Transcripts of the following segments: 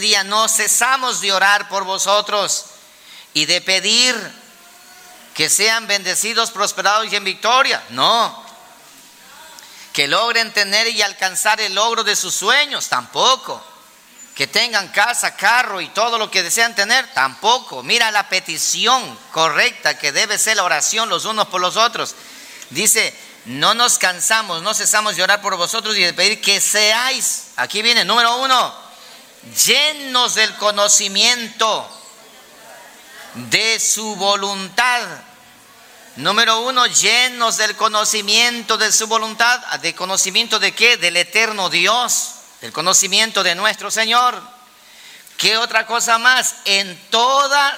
día no cesamos de orar por vosotros y de pedir que sean bendecidos, prosperados y en victoria. No. Que logren tener y alcanzar el logro de sus sueños. Tampoco. Que tengan casa, carro y todo lo que desean tener. Tampoco. Mira la petición correcta que debe ser la oración los unos por los otros. Dice: no nos cansamos, no cesamos de orar por vosotros y de pedir que seáis, aquí viene, número 1, llenos del conocimiento de su voluntad. Número 1, llenos del conocimiento de su voluntad. ¿De conocimiento de qué? Del eterno Dios, del conocimiento de nuestro Señor. ¿Qué otra cosa más? En toda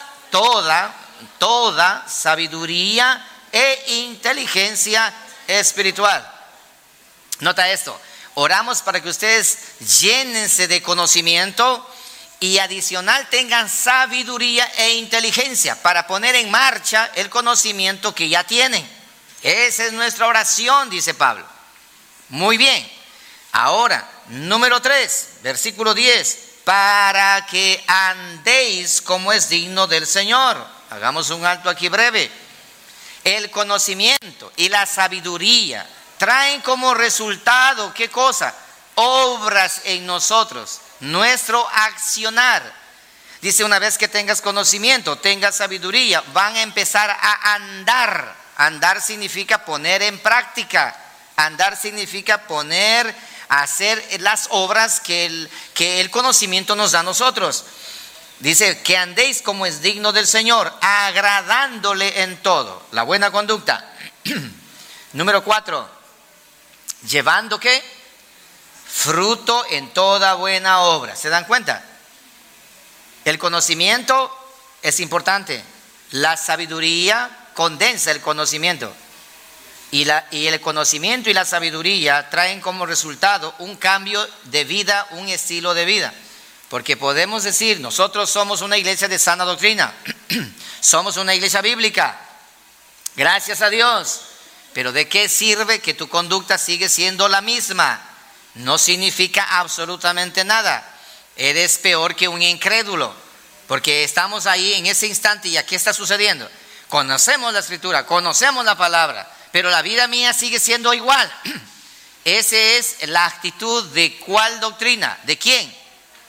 sabiduría e inteligencia espiritual. Nota esto: oramos para que ustedes llénense de conocimiento y adicional tengan sabiduría e inteligencia para poner en marcha el conocimiento que ya tienen. Esa es nuestra oración, dice Pablo. Muy bien. Ahora, número 3, versículo 10: para que andéis como es digno del Señor. Hagamos un alto aquí breve. El conocimiento y la sabiduría traen como resultado, ¿qué cosa? Obras en nosotros, nuestro accionar. Dice: una vez que tengas conocimiento, tengas sabiduría, van a empezar a andar. Andar significa poner en práctica. Andar significa hacer las obras que el conocimiento nos da a nosotros. Dice: que andéis como es digno del Señor, agradándole en todo. La buena conducta. Número 4, llevando ¿qué? Fruto en toda buena obra. ¿Se dan cuenta? El conocimiento es importante. La sabiduría condensa el conocimiento. Y el conocimiento y la sabiduría traen como resultado un cambio de vida, un estilo de vida. Porque podemos decir: nosotros somos una iglesia de sana doctrina, somos una iglesia bíblica, gracias a Dios. Pero ¿de qué sirve que tu conducta sigue siendo la misma? No significa absolutamente nada. Eres peor que un incrédulo, porque estamos ahí en ese instante y ¿qué está sucediendo? Conocemos la escritura, conocemos la palabra, pero la vida mía sigue siendo igual. Esa es la actitud de ¿cuál doctrina? ¿De quién?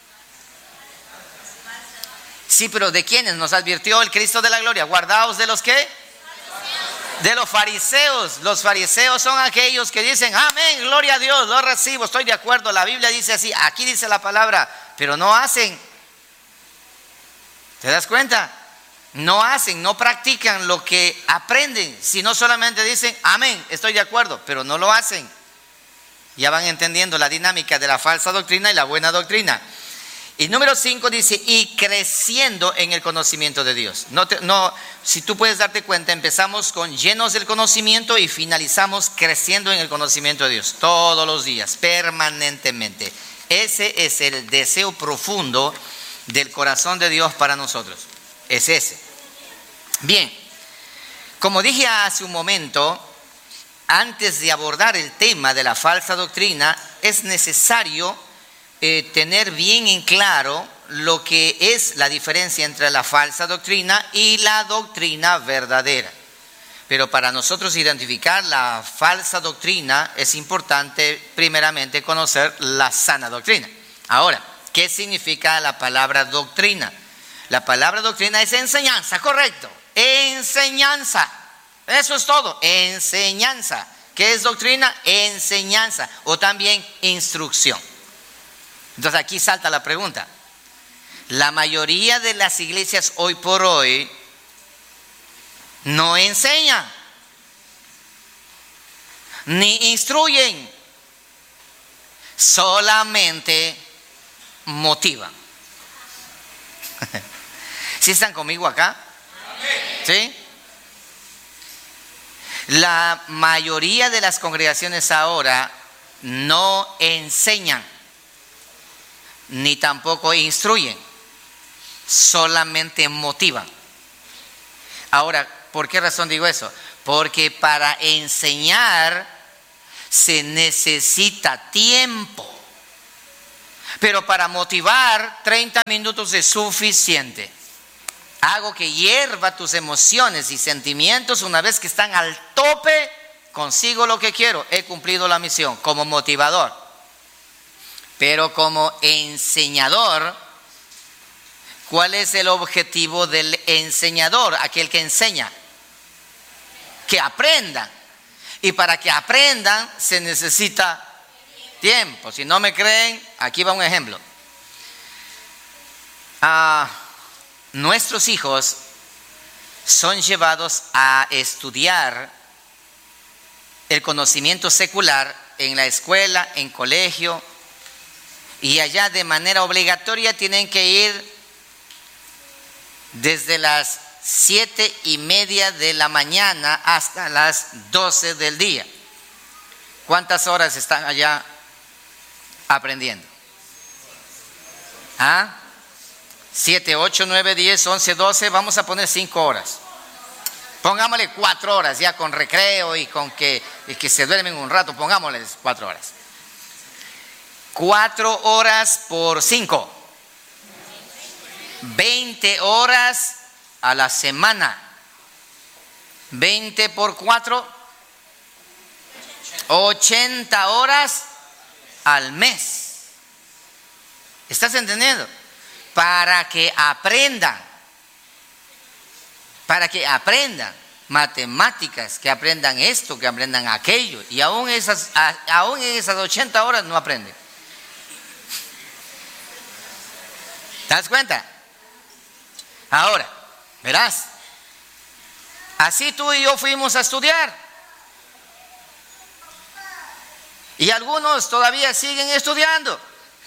Sí, pero ¿de quiénes? Nos advirtió el Cristo de la gloria: guardaos de los ¿qué? De los fariseos. Los fariseos son aquellos que dicen: amén, gloria a Dios, lo recibo, estoy de acuerdo, la Biblia dice así, aquí dice la palabra, pero no hacen. ¿Te das cuenta? No hacen, no practican lo que aprenden, sino solamente dicen: amén, estoy de acuerdo, pero no lo hacen. Ya van entendiendo la dinámica de la falsa doctrina y la buena doctrina. Y número 5 dice: y creciendo en el conocimiento de Dios. Si tú puedes darte cuenta, empezamos con llenos del conocimiento y finalizamos creciendo en el conocimiento de Dios. Todos los días, permanentemente. Ese es el deseo profundo del corazón de Dios para nosotros. Es ese. Bien, como dije hace un momento, antes de abordar el tema de la falsa doctrina, es necesario tener bien en claro lo que es la diferencia entre la falsa doctrina y la doctrina verdadera. Pero para nosotros identificar la falsa doctrina es importante primeramente conocer la sana doctrina. Ahora, ¿qué significa la palabra doctrina? La palabra doctrina es enseñanza, correcto. Enseñanza. Eso es todo. Enseñanza. ¿Qué es doctrina? Enseñanza. O también instrucción. Entonces aquí salta la pregunta. La mayoría de las iglesias hoy por hoy no enseñan ni instruyen, solamente motivan. ¿Sí están conmigo acá? ¿Sí? La mayoría de las congregaciones ahora no enseñan ni tampoco instruyen, solamente motivan. Ahora, ¿por qué razón digo eso? Porque para enseñar se necesita tiempo. Pero para motivar, 30 minutos es suficiente. Hago que hierva tus emociones y sentimientos. Una vez que están al tope, consigo lo que quiero. He cumplido la misión como motivador. Pero como enseñador, ¿cuál es el objetivo del enseñador? Aquel que enseña. Que aprendan. Y para que aprendan se necesita tiempo. Si no me creen, aquí va un ejemplo. Nuestros hijos son llevados a estudiar el conocimiento secular en la escuela, en colegio, y allá de manera obligatoria tienen que ir desde las 7:30 de la mañana hasta las 12 del día. ¿Cuántas horas están allá aprendiendo? 7, 8, 9, 10, 11, 12, vamos a poner 5 horas. Pongámosle 4 horas ya con recreo y con que se duermen un rato, pongámosles 4 horas. 4 horas por 5. 20 horas a la semana. 20 por 4. 80 horas al mes. ¿Estás entendiendo? Para que aprendan matemáticas, que aprendan esto, que aprendan aquello. Y aún en esas 80 horas no aprenden. ¿Te das cuenta? Ahora, verás, así tú y yo fuimos a estudiar. Y algunos todavía siguen estudiando.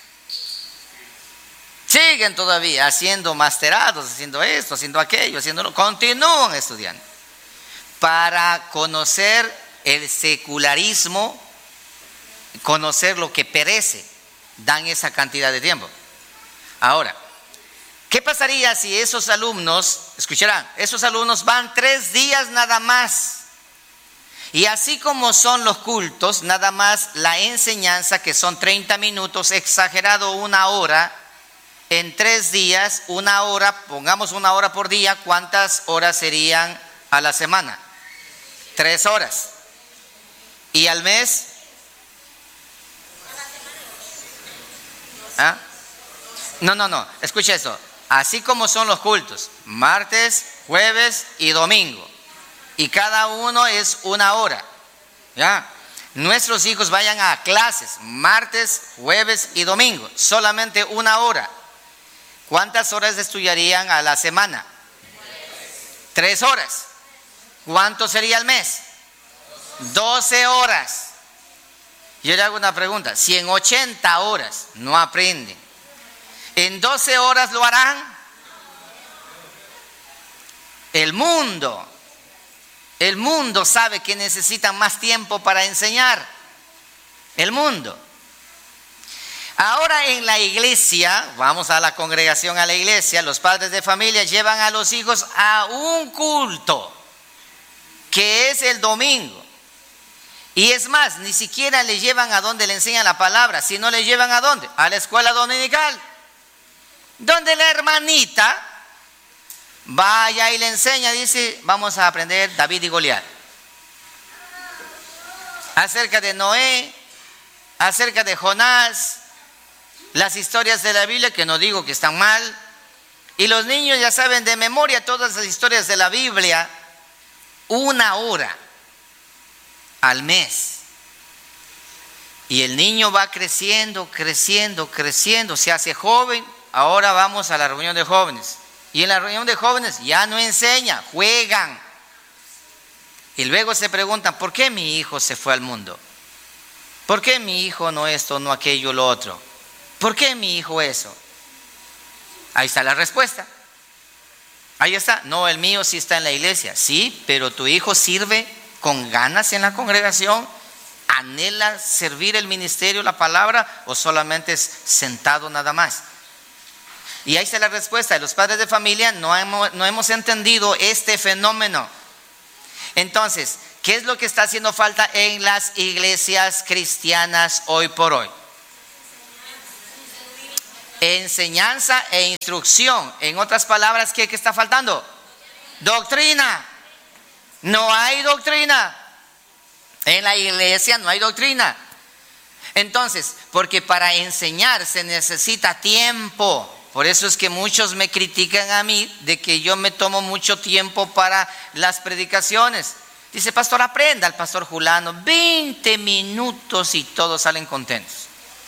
Siguen todavía haciendo masterados, haciendo esto, haciendo aquello, haciéndolo. Continúan estudiando. Para conocer el secularismo, conocer lo que perece, dan esa cantidad de tiempo. Ahora, ¿qué pasaría si esos alumnos, escucharán, esos alumnos van 3 días nada más? Y así como son los cultos, nada más la enseñanza, que son 30 minutos, exagerado 1 hora, en 3 días, 1 hora, pongamos 1 hora por día, ¿cuántas horas serían a la semana? 3 horas. ¿Y al mes? No, escucha esto. Así como son los cultos, martes, jueves y domingo, y cada uno es 1 hora, ¿ya? Nuestros hijos vayan a clases martes, jueves y domingo, solamente 1 hora. ¿Cuántas horas estudiarían a la semana? 3 horas. ¿Cuánto sería al mes? 12 horas. Yo le hago una pregunta. Si en 80 horas no aprenden, ¿en 12 horas lo harán? El mundo sabe que necesitan más tiempo para enseñar. El mundo. Ahora en la iglesia, vamos a la congregación, a la iglesia, los padres de familia llevan a los hijos a un culto, que es el domingo. Y es más, ni siquiera le llevan a donde le enseñan la palabra, sino le llevan a dónde, a la escuela dominical, donde la hermanita vaya y le enseña, dice, vamos a aprender David y Goliat, acerca de Noé, acerca de Jonás, las historias de la Biblia, que no digo que están mal, y los niños ya saben de memoria todas las historias de la Biblia. 1 hora al mes. Y el niño va creciendo, se hace joven. Ahora vamos a la reunión de jóvenes. Y en la reunión de jóvenes ya no enseña, juegan. Y luego se preguntan, ¿por qué mi hijo se fue al mundo? ¿Por qué mi hijo no esto, no aquello, lo otro? ¿Por qué mi hijo eso? Ahí está la respuesta. Ahí está. No, el mío sí está en la iglesia. Sí, pero tu hijo sirve con ganas en la congregación. ¿Anhela servir el ministerio, la palabra, o solamente es sentado nada más? Y ahí está la respuesta. Los padres de familia no hemos entendido este fenómeno. Entonces, ¿qué es lo que está haciendo falta en las iglesias cristianas hoy por hoy? Enseñanza e instrucción. En otras palabras, ¿qué está faltando? Doctrina. No hay doctrina. En la iglesia no hay doctrina. Entonces, porque para enseñar se necesita tiempo. Por eso es que muchos me critican a mí de que yo me tomo mucho tiempo para las predicaciones. Dice, pastor, aprenda al pastor Julano, 20 minutos y todos salen contentos.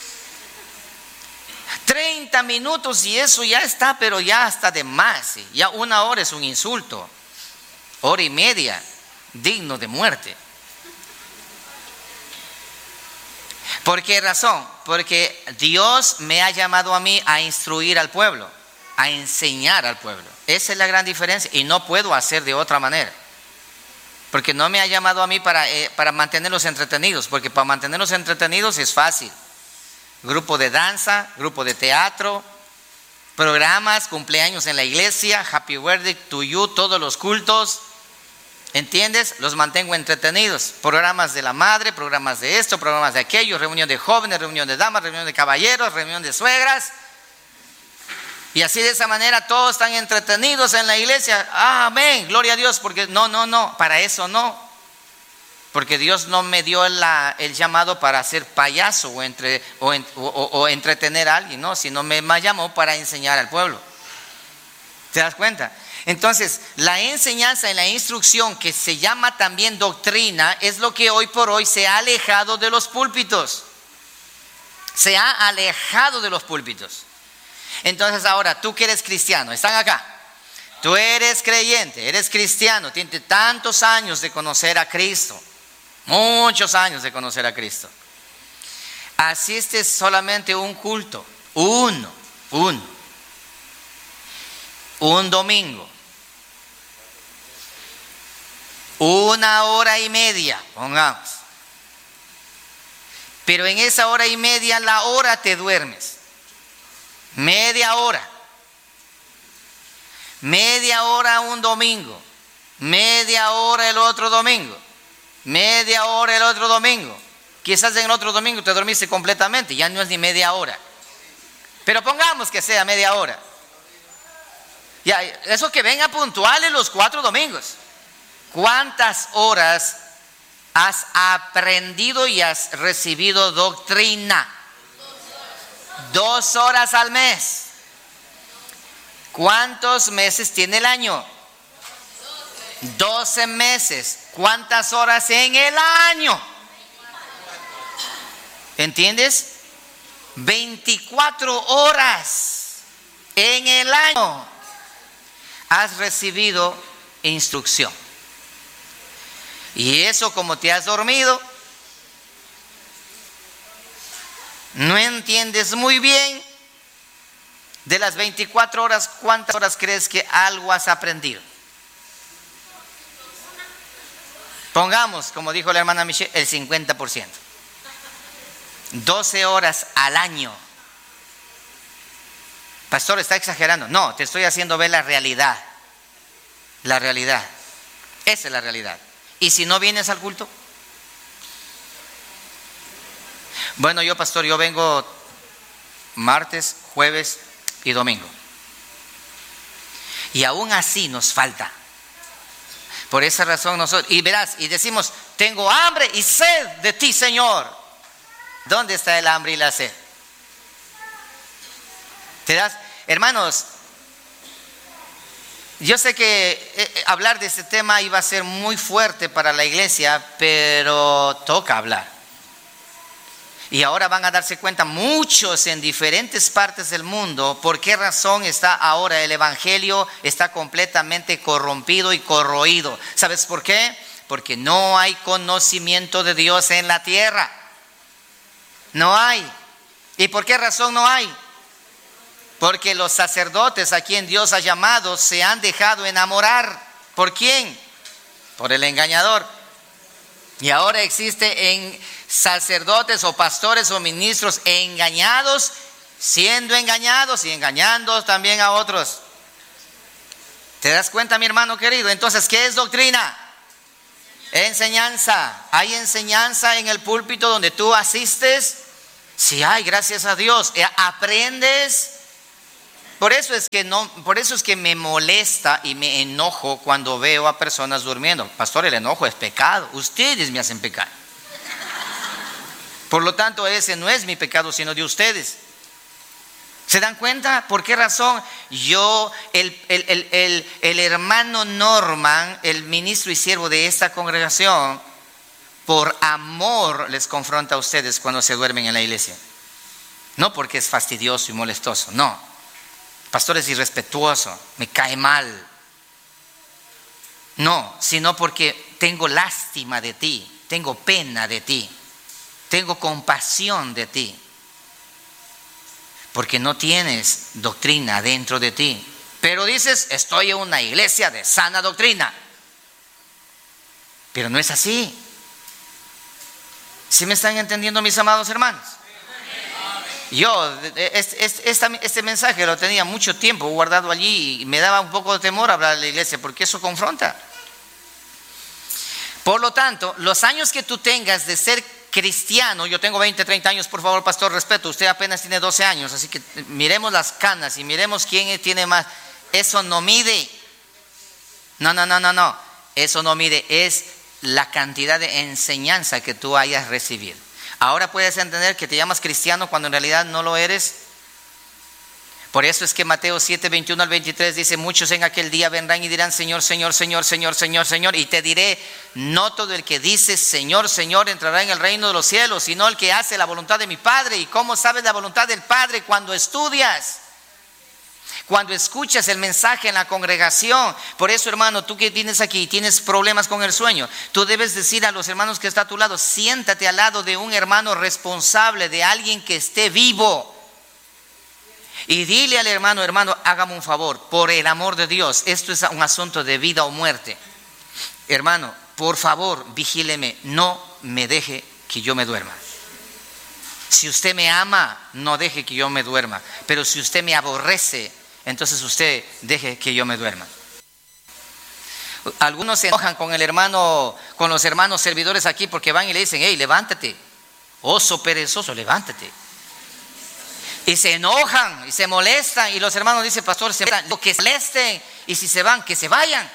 30 minutos y eso ya está, pero ya está de más. Ya 1 hora es un insulto. 1:30, digno de muerte. ¿Por qué razón? Porque Dios me ha llamado a mí a instruir al pueblo, a enseñar al pueblo. Esa es la gran diferencia y no puedo hacer de otra manera. Porque no me ha llamado a mí para mantenerlos entretenidos, porque para mantenerlos entretenidos es fácil. Grupo de danza, grupo de teatro, programas, cumpleaños en la iglesia, happy birthday to you, todos los cultos. ¿Entiendes? Los mantengo entretenidos. Programas de la madre, programas de esto, programas de aquello, reunión de jóvenes, reunión de damas, reunión de caballeros, reunión de suegras. Y así de esa manera todos están entretenidos en la iglesia. Amén, gloria a Dios, porque no, para eso no. Porque Dios no me dio el llamado para ser payaso o entretener a alguien, no, sino me llamó para enseñar al pueblo. ¿Te das cuenta? Entonces, la enseñanza y la instrucción, que se llama también doctrina, es lo que hoy por hoy se ha alejado de los púlpitos. Se ha alejado de los púlpitos. Entonces ahora, tú que eres cristiano, están acá. Tú eres creyente, eres cristiano, tienes tantos años de conocer a Cristo. Muchos años de conocer a Cristo. Asistes solamente un culto, uno. Un domingo, 1:30, pongamos. Pero en esa 1:30, la hora te duermes. Media hora un domingo, media hora el otro domingo, media hora el otro domingo. Quizás en el otro domingo te dormiste completamente, ya no es ni media hora. Pero pongamos que sea media hora. Ya, eso que venga puntuales los 4 domingos. ¿Cuántas horas has aprendido y has recibido doctrina? 2 horas al mes. ¿Cuántos meses tiene el año? 12 meses. ¿Cuántas horas en el año? ¿Entiendes? 24 horas en el año has recibido instrucción. Y eso, como te has dormido, no entiendes muy bien. De las 24 horas, ¿cuántas horas crees que algo has aprendido? Pongamos, como dijo la hermana Michelle, el 50%. 12 horas al año. Pastor, ¿está exagerando? No, te estoy haciendo ver la realidad. La realidad. Esa es la realidad. ¿Y si no vienes al culto? Bueno, pastor, yo vengo martes, jueves y domingo. Y aún así nos falta. Por esa razón nosotros, y verás, y decimos, tengo hambre y sed de ti, Señor. ¿Dónde está el hambre y la sed? ¿Te das? Hermanos, yo sé que hablar de este tema iba a ser muy fuerte para la iglesia, pero toca hablar. Y ahora van a darse cuenta muchos en diferentes partes del mundo por qué razón está ahora el evangelio está completamente corrompido y corroído. ¿Sabes por qué? Porque no hay conocimiento de Dios en la tierra. No hay. ¿Y por qué razón no hay? Porque los sacerdotes a quien Dios ha llamado se han dejado enamorar. ¿Por quién? Por el engañador. Y ahora existe sacerdotes o pastores o ministros engañados, siendo engañados y engañando también a otros. ¿Te das cuenta, mi hermano querido? Entonces, ¿qué es doctrina? Enseñanza. ¿Hay enseñanza en el púlpito donde tú asistes? Sí hay, gracias a Dios. ¿Aprendes? Por eso es que me molesta y me enojo cuando veo a personas durmiendo. Pastor, el enojo es pecado. Ustedes me hacen pecar. Por lo tanto, ese no es mi pecado, sino de ustedes. ¿Se dan cuenta? ¿Por qué razón? El hermano Norman, el ministro y siervo de esta congregación, por amor les confronta a ustedes cuando se duermen en la iglesia. No porque es fastidioso y molestoso, no. Pastor es irrespetuoso, me cae mal. No, sino porque tengo lástima de ti, tengo pena de ti, tengo compasión de ti. Porque no tienes doctrina dentro de ti. Pero dices, estoy en una iglesia de sana doctrina. Pero no es así. ¿Sí me están entendiendo, mis amados hermanos? Yo, este mensaje lo tenía mucho tiempo guardado allí y me daba un poco de temor hablar de la iglesia porque eso confronta. Por lo tanto, los años que tú tengas de ser cristiano, yo tengo 20, 30 años, por favor, pastor, respeto, usted apenas tiene 12 años, así que miremos las canas y miremos quién tiene más. Eso no mide. No, eso no mide, es la cantidad de enseñanza que tú hayas recibido. Ahora puedes entender que te llamas cristiano cuando en realidad no lo eres. Por eso es que Mateo 7, 21 al 23 dice, muchos en aquel día vendrán y dirán, Señor, Señor, Señor, Señor, Señor, Señor. Y te diré, no todo el que dice, Señor, Señor, entrará en el reino de los cielos, sino el que hace la voluntad de mi Padre. ¿Y cómo sabes la voluntad del Padre? Cuando estudias, cuando escuchas el mensaje en la congregación. Por eso, hermano, tú que tienes aquí y tienes problemas con el sueño, tú debes decir a los hermanos que está a tu lado, siéntate al lado de un hermano responsable, de alguien que esté vivo. Y dile al hermano, hágame un favor, por el amor de Dios, esto es un asunto de vida o muerte. Hermano, por favor, vigíleme, no me deje que yo me duerma. Si usted me ama, no deje que yo me duerma. Pero si usted me aborrece, entonces usted deje que yo me duerma. Algunos se enojan con los hermanos servidores aquí porque van y le dicen, hey, levántate, oso perezoso, levántate. Y se enojan y se molestan y los hermanos dicen, pastor, lo que se molesten y si se van, que se vayan.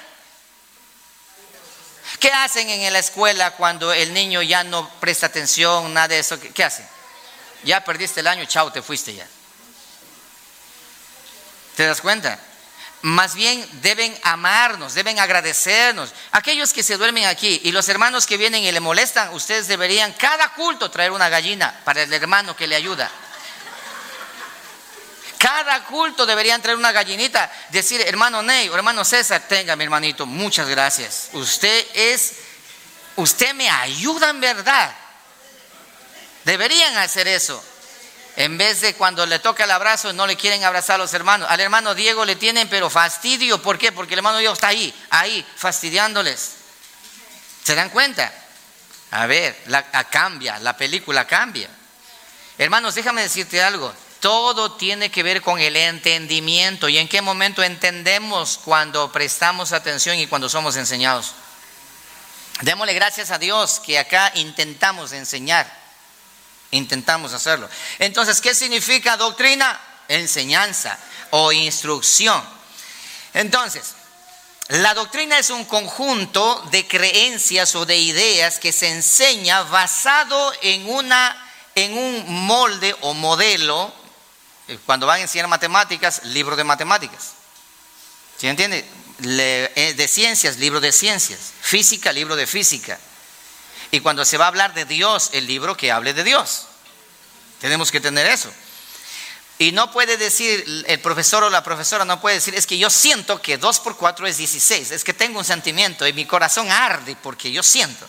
¿Qué hacen en la escuela cuando el niño ya no presta atención, nada de eso? ¿Qué hacen? Ya perdiste el año, chao, te fuiste ya. ¿Te das cuenta? Más bien deben amarnos, deben agradecernos. Aquellos que se duermen aquí y los hermanos que vienen y le molestan, ustedes deberían cada culto traer una gallina para el hermano que le ayuda. Cada culto deberían traer una gallinita, decir, hermano Ney o hermano César, tenga mi hermanito, muchas gracias. Usted me ayuda en verdad. Deberían hacer eso. En vez de cuando le toca el abrazo no le quieren abrazar a los hermanos. Al hermano Diego le tienen pero fastidio. ¿Por qué? Porque el hermano Diego está ahí fastidiándoles. ¿Se dan cuenta? A ver, cambia, la película cambia. Hermanos, déjame decirte algo. Todo tiene que ver con el entendimiento. ¿Y en qué momento entendemos? Cuando prestamos atención y cuando somos enseñados. Démosle gracias a Dios que acá intentamos enseñar. Intentamos hacerlo. Entonces, ¿qué significa doctrina? Enseñanza o instrucción. Entonces, la doctrina es un conjunto de creencias o de ideas que se enseña basado en un molde o modelo. Cuando van a enseñar matemáticas, libro de matemáticas. ¿Sí entiende? De ciencias, libro de ciencias. Física, libro de física. Y cuando se va a hablar de Dios, el libro que hable de Dios. Tenemos que tener eso. Y no puede decir, el profesor o la profesora no puede decir, es que yo siento que 2 por 4 es 16. Es que tengo un sentimiento y mi corazón arde porque yo siento.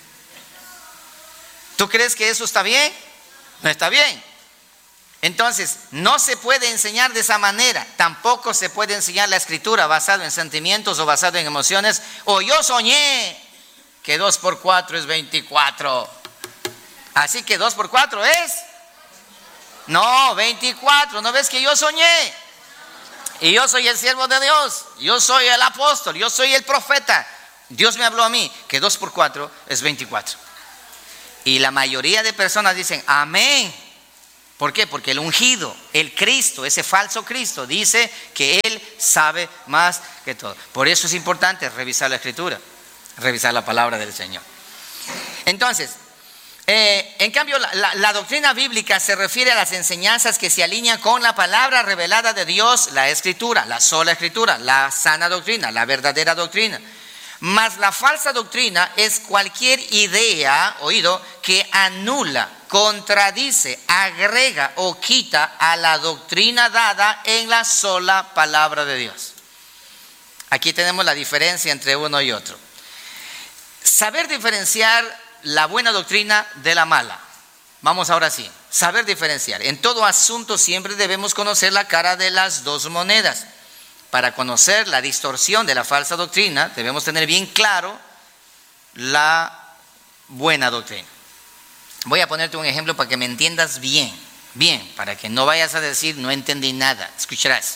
¿Tú crees que eso está bien? No está bien. Entonces, no se puede enseñar de esa manera. Tampoco se puede enseñar la escritura basado en sentimientos o basado en emociones. O yo soñé que 2 por 4 es 24. Así que 2 por 4 es... No, 24. ¿No ves que yo soñé? Y yo soy el siervo de Dios. Yo soy el apóstol. Yo soy el profeta. Dios me habló a mí que 2 por 4 es 24. Y la mayoría de personas dicen, amén. ¿Por qué? Porque el ungido, el Cristo, ese falso Cristo, dice que Él sabe más que todo. Por eso es importante revisar la Escritura, revisar la palabra del Señor. Entonces, en cambio, la doctrina bíblica se refiere a las enseñanzas que se alinean con la palabra revelada de Dios, la Escritura, la sola Escritura, la sana doctrina, la verdadera doctrina. Mas la falsa doctrina es cualquier idea, oído, que anula, contradice, agrega o quita a la doctrina dada en la sola palabra de Dios. Aquí tenemos la diferencia entre uno y otro. Saber diferenciar la buena doctrina de la mala. Vamos ahora sí, saber diferenciar. En todo asunto siempre debemos conocer la cara de las dos monedas. Para conocer la distorsión de la falsa doctrina, debemos tener bien claro la buena doctrina. Voy a ponerte un ejemplo para que me entiendas bien, para que no vayas a decir no entendí nada. Escucharás.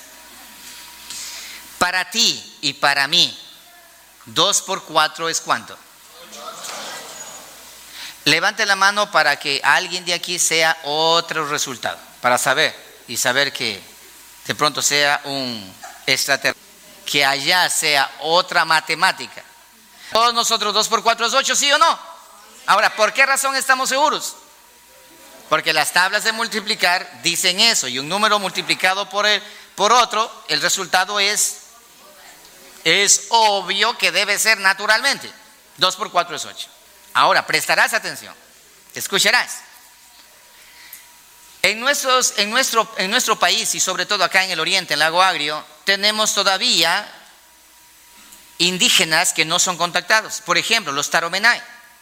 Para ti y para mí, 2 por 4 es ¿cuánto? Levante la mano para que alguien de aquí sea otro resultado, para saber que de pronto sea un extraterrestre, que allá sea otra matemática. Todos nosotros 2 por 4 es 8, ¿sí o no? Ahora, ¿por qué razón estamos seguros? Porque las tablas de multiplicar dicen eso, y un número multiplicado por otro, el resultado es obvio que debe ser naturalmente. 2 por 4 es 8. Ahora, prestarás atención, escucharás. En nuestro país, y sobre todo acá en el oriente, en Lago Agrio, tenemos todavía indígenas que no son contactados. Por ejemplo, los Taromenay.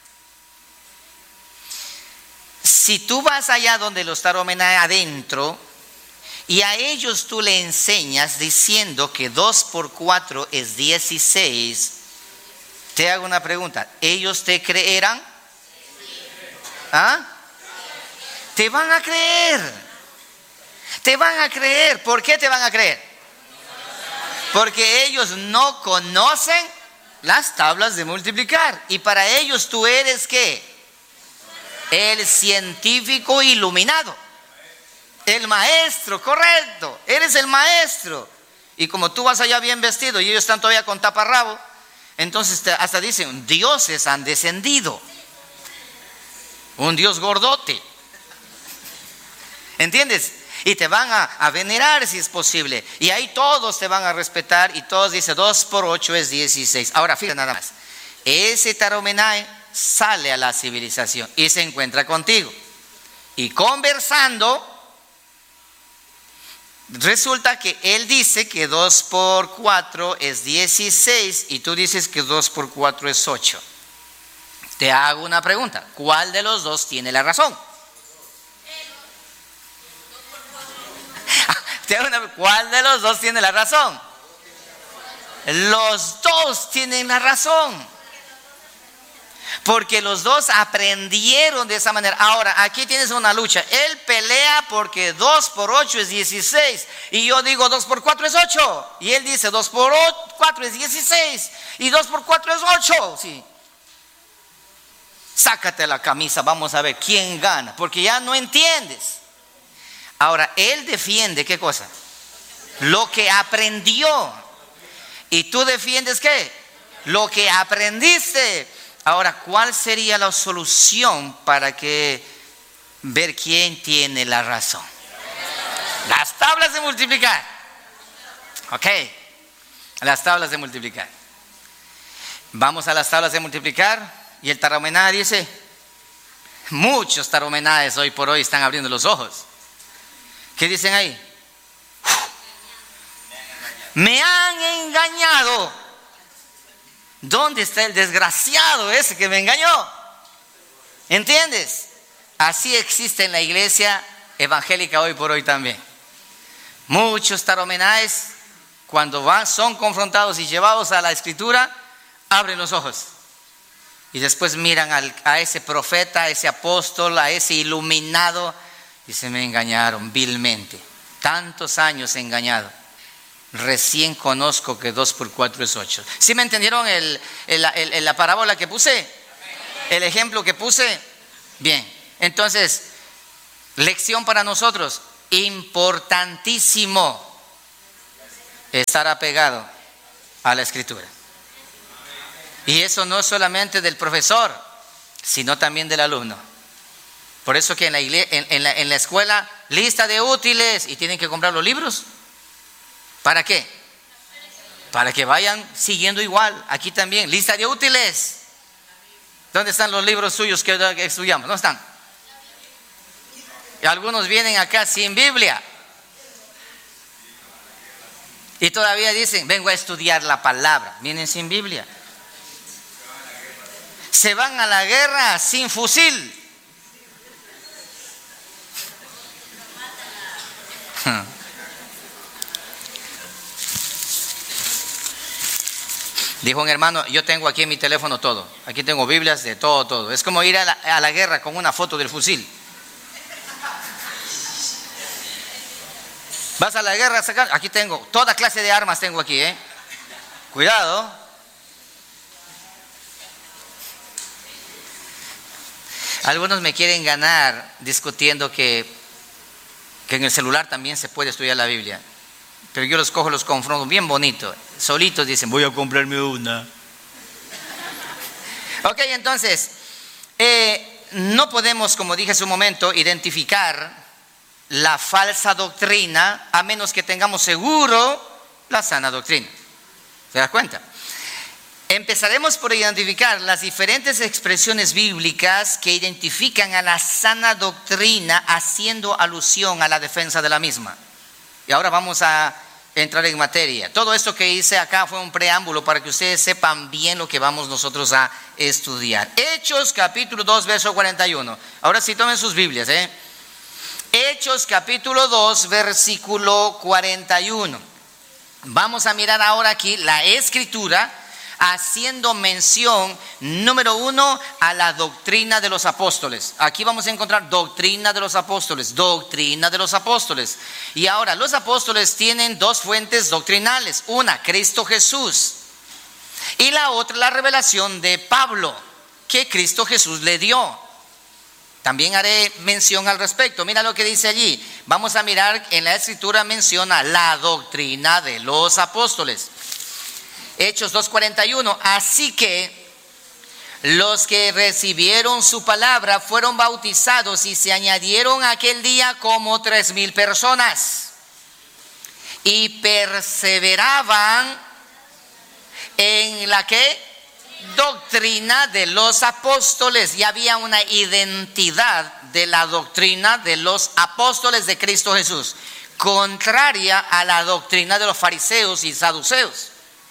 Si tú vas allá donde los Taromenay adentro, y a ellos tú le enseñas diciendo que 2 por 4 es 16, te hago una pregunta, ¿ellos te creerán? ¿Ah? Te van a creer. Te van a creer. ¿Por qué te van a creer? Porque ellos no conocen las tablas de multiplicar. Y para ellos tú eres ¿qué? El científico iluminado. El maestro, correcto. Eres el maestro. Y como tú vas allá bien vestido y ellos están todavía con taparrabo, entonces hasta dicen, dioses han descendido. Un dios gordote. ¿Entiendes? Y te van a venerar si es posible. Y ahí todos te van a respetar y todos dicen 2 por 8 es 16. Ahora fíjate nada más. Ese Taromenay sale a la civilización y se encuentra contigo. Y conversando, resulta que él dice que 2 por 4 es 16 y tú dices que 2 por 4 es 8. Te hago una pregunta. ¿Cuál de los dos tiene la razón? ¿Cuál de los dos tiene la razón? Los dos tienen la razón. Porque los dos aprendieron de esa manera. Ahora, aquí tienes una lucha. Él pelea porque 2 por 8 es 16. Y yo digo 2 por 4 es 8. Y él dice 2 por 4 es 16. Y 2 por 4 es 8. Sí. Sácate la camisa, vamos a ver quién gana. Porque ya no entiendes. Ahora, él defiende, ¿qué cosa? Lo que aprendió. ¿Y tú defiendes qué? Lo que aprendiste. Ahora, ¿cuál sería la solución para ver quién tiene la razón? Las tablas de multiplicar. Ok, las tablas de multiplicar. Vamos a las tablas de multiplicar y el Taromená dice, muchos Taromenades hoy por hoy están abriendo los ojos. ¿Qué dicen ahí? Me han engañado. ¿Dónde está el desgraciado ese que me engañó? ¿Entiendes? Así existe en la iglesia evangélica hoy por hoy también. Muchos taromenaes, cuando son confrontados y llevados a la escritura, abren los ojos. Y después miran a ese profeta, a ese apóstol, a ese iluminado, y se me engañaron vilmente. Tantos años engañado. Recién conozco que 2 por 4 es 8. ¿Sí me entendieron la parábola que puse? ¿El ejemplo que puse? Bien, entonces, Lección para nosotros, importantísimo estar apegado a la Escritura. Y eso no es solamente del profesor, sino también del alumno. Por eso que en la escuela, lista de útiles, y tienen que comprar los libros. ¿Para qué? Para que vayan siguiendo igual. Aquí también, lista de útiles. ¿Dónde están los libros suyos que estudiamos? ¿No están? Y algunos vienen acá sin Biblia. Y todavía dicen, vengo a estudiar la palabra. Vienen sin Biblia. Se van a la guerra sin fusil. Dijo un hermano, yo tengo aquí en mi teléfono todo. Aquí tengo Biblias de todo. Es como ir a la guerra con una foto del fusil. Vas a la guerra, aquí tengo, toda clase de armas tengo aquí, Cuidado. Algunos me quieren ganar discutiendo que en el celular también se puede estudiar la Biblia. Pero yo los cojo, los confronto bien bonito. Solitos dicen, voy a comprarme una. Ok, entonces, no podemos, como dije hace un momento, identificar la falsa doctrina a menos que tengamos seguro la sana doctrina. ¿Se das cuenta? Empezaremos por identificar las diferentes expresiones bíblicas que identifican a la sana doctrina haciendo alusión a la defensa de la misma. Y ahora vamos a entrar en materia. Todo esto que hice acá fue un preámbulo para que ustedes sepan bien lo que vamos nosotros a estudiar. Hechos capítulo 2 verso 41. Ahora sí tomen sus Biblias, Hechos capítulo 2 versículo 41. Vamos a mirar ahora aquí la escritura haciendo mención, número 1, a la doctrina de los apóstoles. Aquí vamos a encontrar doctrina de los apóstoles, doctrina de los apóstoles. Y ahora, los apóstoles tienen dos fuentes doctrinales. Una, Cristo Jesús. Y la otra, la revelación de Pablo, que Cristo Jesús le dio. También haré mención al respecto. Mira lo que dice allí. Vamos a mirar en la escritura menciona la doctrina de los apóstoles. Hechos 2:41, así que los que recibieron su palabra fueron bautizados y se añadieron aquel día como 3,000 personas y perseveraban en la que doctrina de los apóstoles. Y había una identidad de la doctrina de los apóstoles de Cristo Jesús, contraria a la doctrina de los fariseos y saduceos.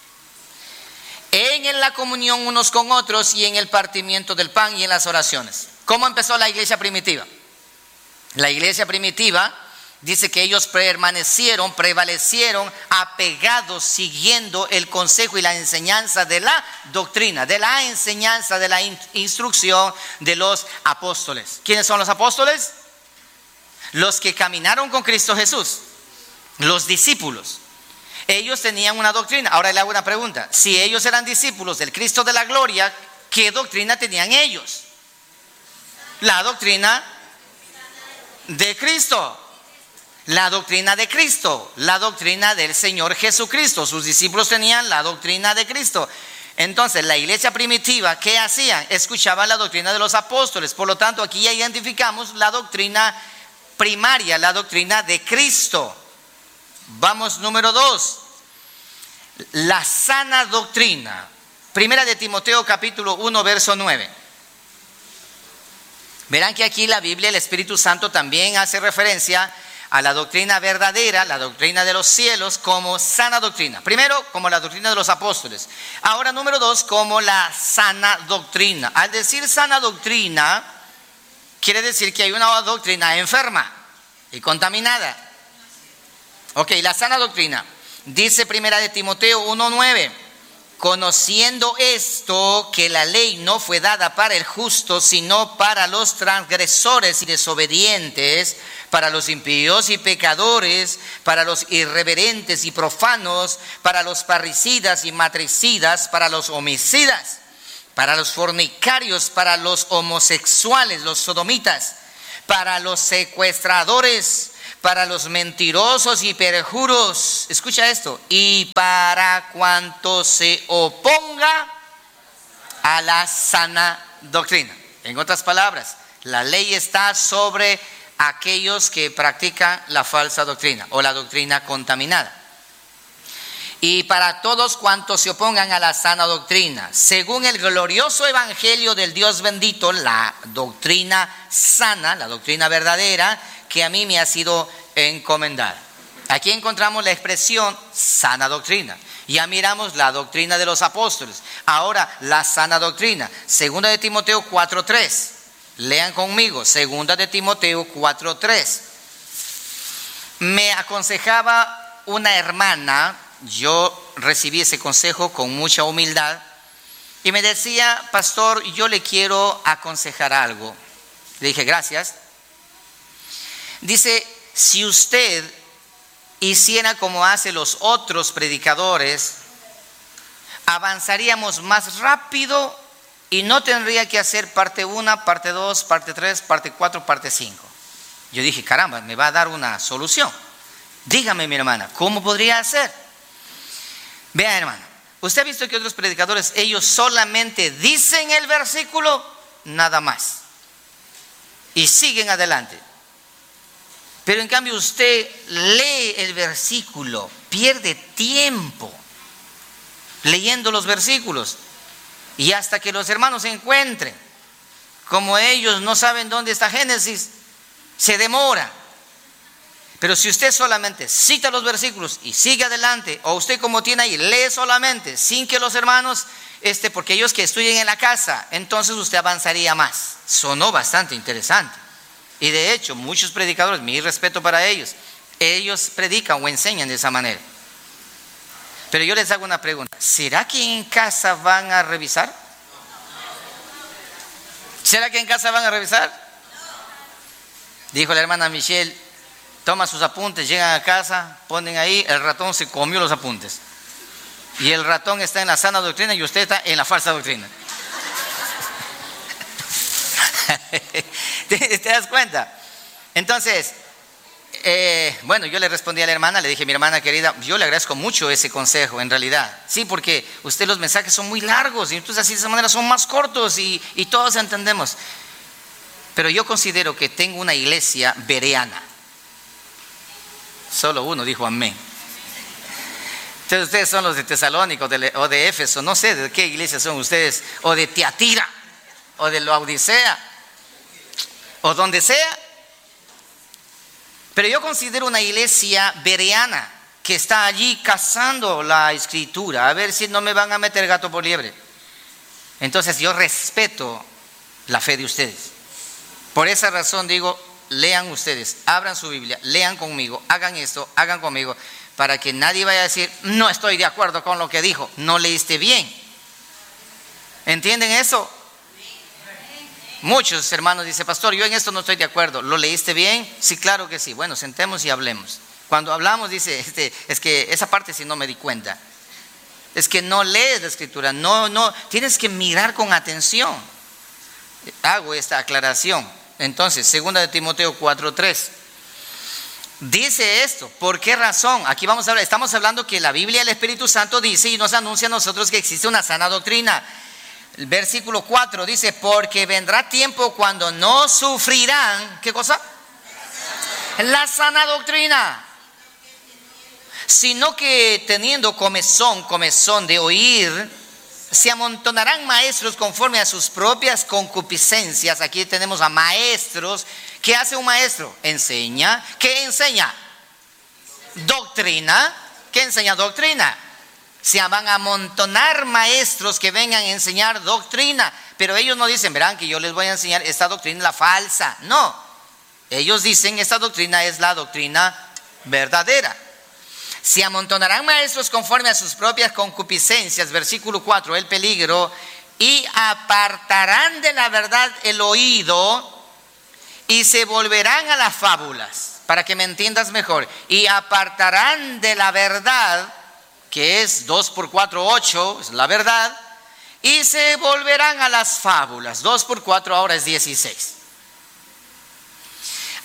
En la comunión unos con otros y en el partimiento del pan y en las oraciones. ¿Cómo empezó la iglesia primitiva? La iglesia primitiva dice que ellos prevalecieron apegados, siguiendo el consejo y la enseñanza de la doctrina, de la enseñanza, de la instrucción de los apóstoles. ¿Quiénes son los apóstoles? Los que caminaron con Cristo Jesús, los discípulos. Ellos tenían una doctrina. Ahora le hago una pregunta. Si ellos eran discípulos del Cristo de la gloria, ¿qué doctrina tenían ellos? La doctrina de Cristo. La doctrina de Cristo. La doctrina del Señor Jesucristo. Sus discípulos tenían la doctrina de Cristo. Entonces, la iglesia primitiva, ¿qué hacían? Escuchaban la doctrina de los apóstoles. Por lo tanto, aquí ya identificamos la doctrina primaria, la doctrina de Cristo. Vamos, número 2, la sana doctrina. Primera de Timoteo capítulo 1 verso 9. Verán que aquí la Biblia, el Espíritu Santo también hace referencia a la doctrina verdadera, la doctrina de los cielos, como sana doctrina. Primero, como la doctrina de los apóstoles. Ahora, número 2, como la sana doctrina. Al decir sana doctrina, quiere decir que hay una doctrina enferma y contaminada. Ok, la sana doctrina. Dice primera de Timoteo 1:9, conociendo esto, que la ley no fue dada para el justo, sino para los transgresores y desobedientes, para los impíos y pecadores, para los irreverentes y profanos, para los parricidas y matricidas, para los homicidas, para los fornicarios, para los homosexuales, los sodomitas, para los secuestradores, para los mentirosos y perjuros. Escucha esto. Y para cuanto se oponga a la sana doctrina. En otras palabras, la ley está sobre aquellos que practican la falsa doctrina o la doctrina contaminada. Y para todos cuantos se opongan a la sana doctrina, según el glorioso evangelio del Dios bendito, la doctrina sana, la doctrina verdadera, que a mí me ha sido encomendada. Aquí encontramos la expresión sana doctrina. Ya miramos la doctrina de los apóstoles. Ahora la sana doctrina. Segunda de Timoteo 4:3. Lean conmigo. Segunda de Timoteo 4:3. Me aconsejaba una hermana. Yo recibí ese consejo con mucha humildad y me decía: pastor, yo le quiero aconsejar algo. Le dije: gracias. Dice: si usted hiciera como hacen los otros predicadores, avanzaríamos más rápido y no tendría que hacer parte 1, parte 2, parte 3, parte 4, parte 5. Yo dije: caramba, me va a dar una solución. Dígame, mi hermana, ¿cómo podría hacer? Vean, hermano, usted ha visto que otros predicadores, ellos solamente dicen el versículo, nada más, y siguen adelante. Pero en cambio usted lee el versículo, pierde tiempo leyendo los versículos, y hasta que los hermanos se encuentren, como ellos no saben dónde está Génesis, se demora. Pero si usted solamente cita los versículos y sigue adelante, o usted como tiene ahí, lee solamente, sin que los hermanos, porque ellos que estudien en la casa, entonces usted avanzaría más. Sonó bastante interesante. Y de hecho, muchos predicadores, mi respeto para ellos predican o enseñan de esa manera. Pero yo les hago una pregunta: ¿será que en casa van a revisar? ¿Será que en casa van a revisar? Dijo la hermana Michelle: toma sus apuntes, llegan a casa, ponen ahí, el ratón se comió los apuntes. Y el ratón está en la sana doctrina y usted está en la falsa doctrina. ¿Te das cuenta? Entonces, bueno, yo le respondí a la hermana, le dije: mi hermana querida, yo le agradezco mucho ese consejo, en realidad. Sí, porque usted, los mensajes son muy largos y entonces así de esa manera son más cortos y todos entendemos. Pero yo considero que tengo una iglesia bereana. Solo uno dijo amén. Entonces ustedes son los de Tesalónica o de Éfeso, no sé de qué iglesia son ustedes, o de Tiatira, o de Laodicea, o donde sea. Pero yo considero una iglesia bereana que está allí cazando la escritura, a ver si no me van a meter gato por liebre. Entonces yo respeto la fe de ustedes. Por esa razón digo: lean ustedes, abran su Biblia, lean conmigo, hagan esto, hagan conmigo, para que nadie vaya a decir: no estoy de acuerdo con lo que dijo, no leíste bien. ¿Entienden eso? Muchos hermanos dicen: pastor, yo en esto no estoy de acuerdo. ¿Lo leíste bien? Sí, claro que sí. Bueno, sentemos y hablemos. Cuando hablamos dice: es que esa parte sí no me di cuenta. Es que no lees la escritura, no, tienes que mirar con atención. Hago esta aclaración. Entonces, segunda de Timoteo 4:3 dice esto. ¿Por qué razón? Aquí vamos a hablar, estamos hablando que la Biblia, el Espíritu Santo dice y nos anuncia a nosotros que existe una sana doctrina. El versículo 4 dice: porque vendrá tiempo cuando no sufrirán, ¿qué cosa? La sana doctrina, sino que teniendo comezón de oír, se amontonarán maestros conforme a sus propias concupiscencias. Aquí tenemos a maestros. ¿Qué hace un maestro? Enseña. ¿Qué enseña? Doctrina. ¿Qué enseña? Doctrina. Se van a amontonar maestros que vengan a enseñar doctrina. Pero ellos no dicen: verán que yo les voy a enseñar esta doctrina, la falsa. No. Ellos dicen: esta doctrina es la doctrina verdadera. Se amontonarán maestros conforme a sus propias concupiscencias, versículo 4, el peligro, y apartarán de la verdad el oído y se volverán a las fábulas, para que me entiendas mejor. Y apartarán de la verdad, que es 2 por 4, 8, es la verdad, y se volverán a las fábulas. 2 por 4 ahora es 16.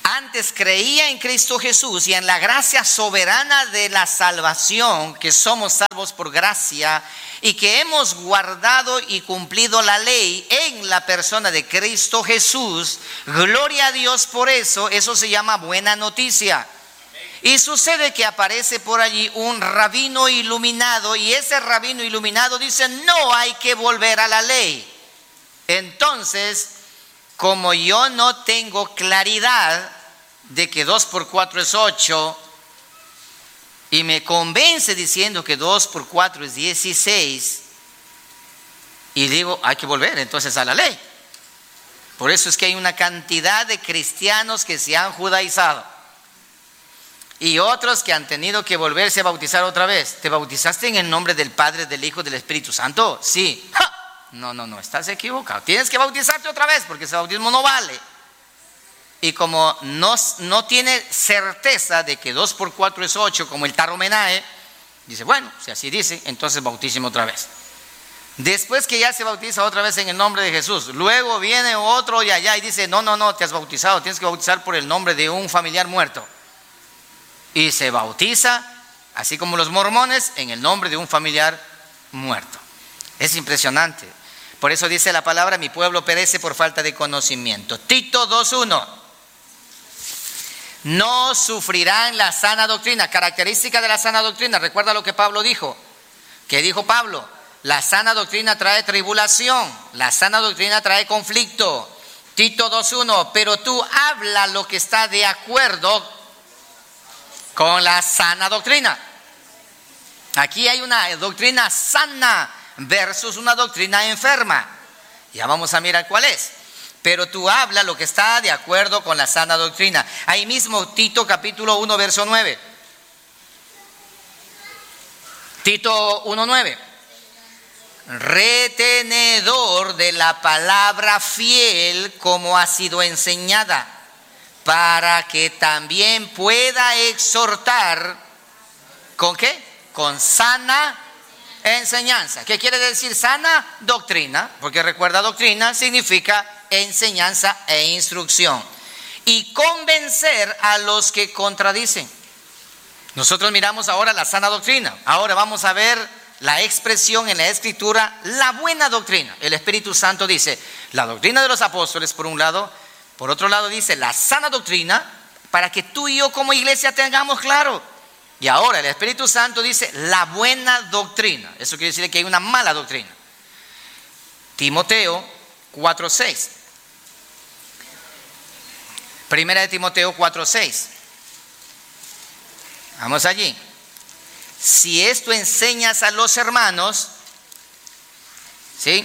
antes creía en Cristo Jesús y en la gracia soberana de la salvación, que somos salvos por gracia y que hemos guardado y cumplido la ley en la persona de Cristo Jesús, gloria a Dios por eso. Eso se llama buena noticia. Y sucede que aparece por allí un rabino iluminado, y ese rabino iluminado dice: no hay que volver a la ley. Entonces, como yo no tengo claridad de que 2 por 4 es 8, y me convence diciendo que 2 por 4 es 16, y digo, hay que volver entonces a la ley. Por eso es que hay una cantidad de cristianos que se han judaizado y otros que han tenido que volverse a bautizar otra vez. ¿Te bautizaste en el nombre del Padre, del Hijo, del Espíritu Santo? Sí. ¡Ja! No, estás equivocado. Tienes que bautizarte otra vez porque ese bautismo no vale. Y como no tiene certeza de que 2 por 4 es 8, como el Tarromenae, dice, bueno, si así dice, entonces bautíceme otra vez. Después que ya se bautiza otra vez en el nombre de Jesús, luego viene otro y allá y dice, no, te has bautizado, tienes que bautizar por el nombre de un familiar muerto. Y se bautiza, así como los mormones, en el nombre de un familiar muerto. Es impresionante. Por eso dice la palabra, mi pueblo perece por falta de conocimiento. Tito 2:1. No sufrirán la sana doctrina. Característica de la sana doctrina. Recuerda lo que Pablo dijo. ¿Qué dijo Pablo? La sana doctrina trae tribulación. La sana doctrina trae conflicto. Tito 2:1. Pero tú habla lo que está de acuerdo con la sana doctrina. Aquí hay una doctrina sana versus una doctrina enferma. Ya vamos a mirar cuál es. Pero tú habla lo que está de acuerdo con la sana doctrina. Ahí mismo Tito capítulo 1 verso 9. Tito 1:9. Retenedor de la palabra fiel como ha sido enseñada, para que también pueda exhortar, ¿con qué? Con sana enseñanza. ¿Qué quiere decir sana? Doctrina, porque recuerda, doctrina significa enseñanza e instrucción. Y convencer a los que contradicen. Nosotros miramos ahora la sana doctrina. Ahora vamos a ver la expresión en la Escritura, la buena doctrina. El Espíritu Santo dice, la doctrina de los apóstoles por un lado, por otro lado dice la sana doctrina, para que tú y yo como iglesia tengamos claro. Y ahora el Espíritu Santo dice la buena doctrina. Eso quiere decir que hay una mala doctrina. Timoteo 4:6. Primera de Timoteo 4:6. Vamos allí. Si esto enseñas a los hermanos, ¿sí?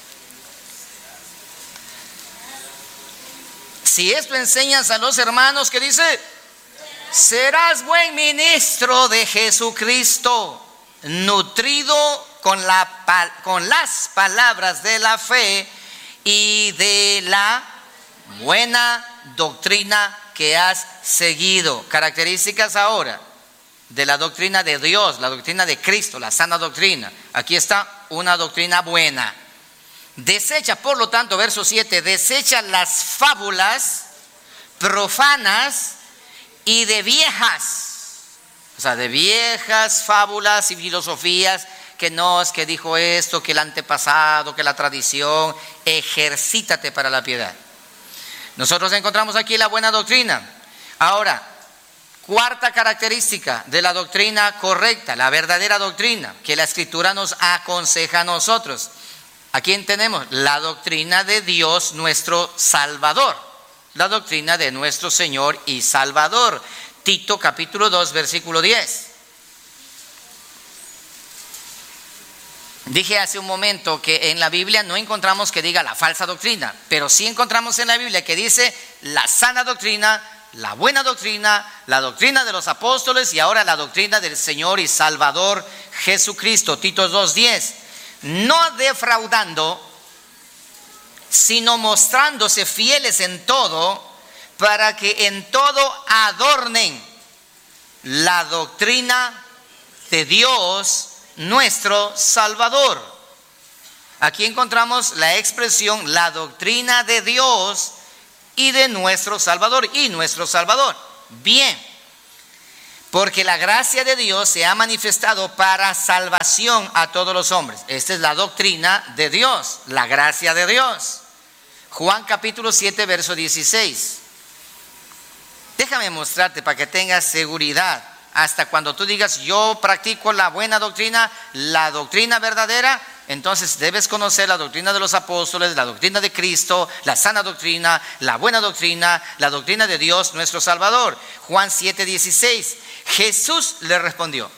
Si esto enseñas a los hermanos, ¿qué dice? Serás buen ministro de Jesucristo, nutrido con las palabras de la fe y de la buena doctrina que has seguido. Características ahora de la doctrina de Dios, la doctrina de Cristo, la sana doctrina. Aquí está una doctrina buena. Desecha, por lo tanto, verso 7, desecha las fábulas profanas y de viejas fábulas y filosofías, que no es que dijo esto, que el antepasado, que la tradición. Ejercítate para la piedad. Nosotros encontramos aquí la buena doctrina. Ahora, cuarta característica de la doctrina correcta, la verdadera doctrina, que la Escritura nos aconseja a nosotros. Aquí tenemos la doctrina de Dios nuestro Salvador, la doctrina de nuestro Señor y Salvador. Tito capítulo 2 versículo 10. Dije hace un momento que en la Biblia no encontramos que diga la falsa doctrina, pero sí encontramos en la Biblia que dice la sana doctrina, la buena doctrina, la doctrina de los apóstoles y ahora la doctrina del Señor y Salvador Jesucristo. Tito 2:10. No defraudando, sino mostrándose fieles en todo, para que en todo adornen la doctrina de Dios nuestro Salvador. Aquí encontramos la expresión la doctrina de Dios y de nuestro Salvador. Y nuestro Salvador. Bien. Porque la gracia de Dios se ha manifestado para salvación a todos los hombres. Esta es la doctrina de Dios, la gracia de Dios. Juan capítulo 7, verso 16. Déjame mostrarte para que tengas seguridad. Hasta cuando tú digas, yo practico la buena doctrina, la doctrina verdadera, entonces debes conocer la doctrina de los apóstoles, la doctrina de Cristo, la sana doctrina, la buena doctrina, la doctrina de Dios nuestro Salvador. Juan 7, 16. Jesús le respondió.